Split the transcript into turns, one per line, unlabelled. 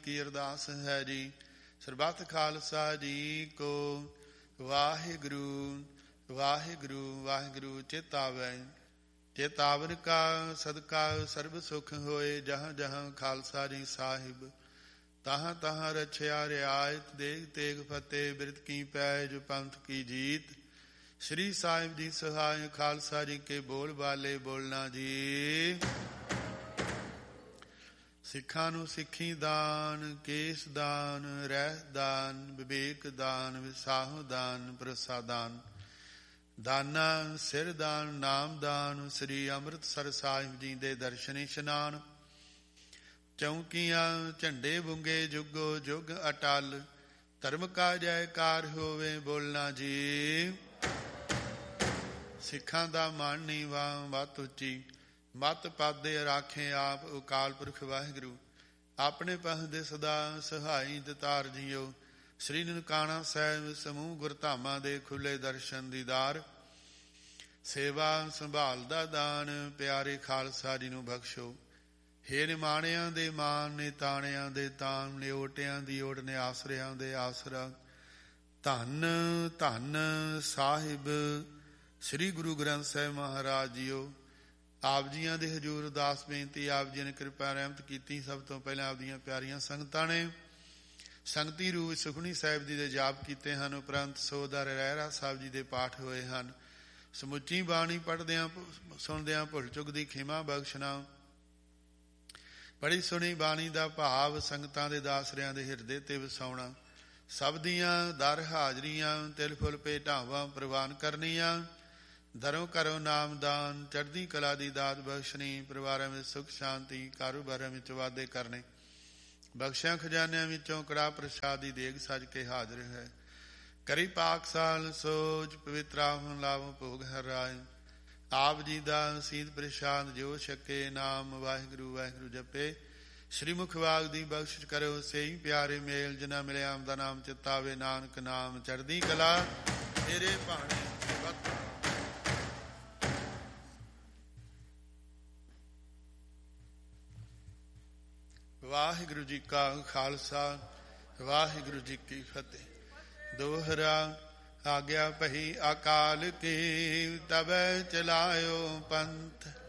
ਕੀ ਅਰਦਾਸ ਹੈ ਜੀ। ਸਰਬੱਤ ਖਾਲਸਾ ਜੀ ਕੋ ਵਾਹਿਗੁਰੂ ਵਾਹਿਗੁਰੂ ਵਾਹਿਗੁਰੂ। ਚੇਤਾਵੈ ਚੇਤਾਵਨ ਕਾ ਸਦਕਾ ਸਰਬ ਸੁਖ ਹੋਏ। ਜਹਾਂ ਜਹਾਂ ਖਾਲਸਾ ਜੀ ਸਾਹਿਬ ਤਹਾਂ ਤਹਾਂ ਰਛਿਆ ਰਿਆਇਤ। ਦੇਗ ਤੇਗ ਫਤਿਹ ਬਿਰਤ ਕੀ ਪੈਜ ਪੰਥ ਕੀ ਜੀਤ। ਸ੍ਰੀ ਸਾਹਿਬ ਜੀ ਸਹਾਇ ਖਾਲਸਾ ਜੀ ਕੇ ਬੋਲ ਬਾਲੇ ਬੋਲਣਾ ਜੀ। ਸਿੱਖਾਂ ਨੂੰ ਸਿੱਖੀ ਦਾਨ, ਕੇਸ ਦਾਨ, ਰਹਿਤ ਦਾਨ, ਵਿਵੇਕ ਦਾਨ, ਵਿਸਾਹੋ ਦਾਨ, ਪ੍ਰਸਾਦਾਨ, ਦਾਨਾ ਸਿਰ ਦਾਨ, ਨਾਮ ਦਾਨ। ਸ੍ਰੀ ਅੰਮ੍ਰਿਤਸਰ ਸਾਹਿਬ ਜੀ ਦੇ ਦਰਸ਼ਨ ਇਸ਼ਨਾਨ। ਚੌਂਕੀਆਂ ਝੰਡੇ ਬੁੰਗੇ ਜੁਗੋ ਜੁਗ ਅਟਲ। ਧਰਮ ਕਾ ਜੈਕਾਰ ਹੋਵੇ ਬੋਲਣਾ ਜੀ। ਸਿੱਖਾਂ ਦਾ ਮਨ ਨੀਵਾ ਮਤ ਉੱਚੀ। ਮਤ ਪਾਦੇ ਰਾਖੇ ਆਪ ਅਕਾਲ ਪੁਰਖ ਵਾਹਿਗੁਰੂ। ਆਪਣੇ ਪਹੁੰਚਦੇ ਸਦਾ ਸਹਾਈ ਦਤਾਰ ਜੀਓ। ਸ੍ਰੀ ਨਨਕਾਣਾ ਸਾਹਿਬ ਸਮੂਹ ਗੁਰਧਾਮਾਂ ਦੇ ਖੁੱਲੇ ਦਰਸ਼ਨ ਦੀਦਾਰ। ਸੇਵਾ ਸੰਭਾਲ ਦਾ ਦਾਨ ਪਿਆਰੇ ਖਾਲਸਾ ਜੀ ਨੂੰ ਬਖਸ਼ੋ। ਹੇ ਨਿਮਾਣਿਆਂ ਦੇ ਮਾਨ ਨੇ, ਤਾਣਿਆਂ ਦੇ ਤਾਣ, ਨਿਓਟਿਆਂ ਦੀ ਓਟ ਨੇ, ਆਸਰਿਆਂ ਦੇ ਆਸਰਾ। ਧੰਨ ਧੰਨ ਸਾਹਿਬ ਸ੍ਰੀ ਗੁਰੂ ਗ੍ਰੰਥ ਸਾਹਿਬ ਮਹਾਰਾਜ ਜੀਓ। ਆਪ ਜੀਆਂ ਦੇ ਹਜ਼ੂਰ ਅਰਦਾਸ ਬੇਨਤੀ। ਆਪ ਜੀ ਨੇ ਕਿਰਪਾ ਰਹਿਮਤ ਕੀਤੀ। ਸਭ ਤੋਂ ਪਹਿਲਾਂ ਆਪ ਦੀਆਂ ਪਿਆਰੀਆਂ ਸੰਗਤਾਂ ਨੇ ਸੰਗਤੀ ਰੂਪ ਸੁਖਮਨੀ ਸਾਹਿਬ ਜੀ ਦੇ ਜਾਪ ਕੀਤੇ ਹਨ। ਉਪਰੰਤ ਸੋਦਰ ਰਹਿਰਾ ਸਾਹਿਬ ਜੀ ਦੇ ਪਾਠ ਹੋਏ ਹਨ। ਸਮੁੱਚੀ ਬਾਣੀ ਪੜ੍ਹਦਿਆਂ ਸੁਣਦਿਆਂ ਭੁੱਲ ਚੁੱਕ ਦੀ ਖਿਮਾ ਬਖਸ਼ਣਾ। ਬੜੀ ਸੁਣੀ ਬਾਣੀ ਦਾ ਭਾਵ ਸੰਗਤਾਂ ਦੇ ਦਾਸਰਿਆਂ ਦੇ ਹਿਰਦੇ ਤੇ ਵਸਾਉਣਾ। ਸਭ ਦੀਆਂ ਦਰ ਹਾਜ਼ਰੀਆਂ ਤਿਲ ਫੁੱਲ ਭੇਟਾਵਾਂ ਪ੍ਰਵਾਨ ਕਰਨੀਆਂ। ਦਰੋਂ ਕਰੋ ਨਾਮਦਾਨ, ਚੜ੍ਹਦੀ ਕਲਾ ਦੀ ਦਾਤ ਬਖਸ਼ਣੀ। ਪਰਿਵਾਰਾਂ ਵਿੱਚ ਸੁਖ ਸ਼ਾਂਤੀ, ਕਾਰੋਬਾਰਾਂ ਵਿੱਚ ਵਾਧੇ ਕਰਨੇ। ਬਖਸ਼ਿਆਂ ਖਜ਼ਾਨਿਆਂ ਵਿੱਚੋਂ ਕੜਾ ਪ੍ਰਸ਼ਾਦ ਦੀ ਦੇਗ ਸਜ ਕੇ ਹਾਜ਼ਰ ਹੈ। ਕਰੀ ਪਾਕ ਸਾਲ ਸੋਚ ਪਵਿੱਤਰਾ ਹੁਣ ਲਾਵੋ ਭੋਗ ਹਰ ਰਾਏ। ਆਪ ਜੀ ਦਾ ਸੀਤ ਪ੍ਰਸ਼ਾਦ ਜੋ ਛਕੇ। ਨਾਮ ਵਾਹਿਗੁਰੂ ਵਾਹਿਗੁਰੂ ਜਪੇ। ਸ਼੍ਰੀ ਮੁਖਵਾਗ ਦੀ ਬਖਸ਼ਿਸ਼ ਕਰੋ। ਸਹੀ ਪਿਆਰੇ ਮੇਲ ਜਿਨ੍ਹਾਂ ਮਿਲਿਆ ਆਮ ਦਾ ਨਾਮ ਚਿਤਾਵੇ। ਨਾਨਕ ਨਾਮ ਚੜ੍ਹਦੀ ਕਲਾ ਤੇਰੇ ਭਾਣੇ ਵਕਤ। ਵਾਹਿਗੁਰੂ ਜੀ ਕਾ ਖਾਲਸਾ ਵਾਹਿਗੁਰੂ ਜੀ ਕੀ ਫਤਿਹ। ਦੋਹਰਾ ਆਗਿਆ ਪਹੀ ਅਕਾਲ ਕੀ ਤਬੈ ਚਲਾਇਓ ਪੰਥ।